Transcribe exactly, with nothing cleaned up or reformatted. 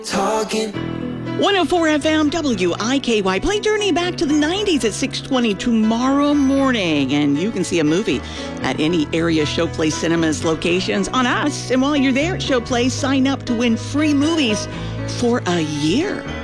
Talking. one oh four F M W I K Y. Play Journey back to the nineties at six twenty tomorrow morning. And you can see a movie at any area Showplace Cinemas locations on us. And while you're there at Showplace, sign up to win free movies for a year.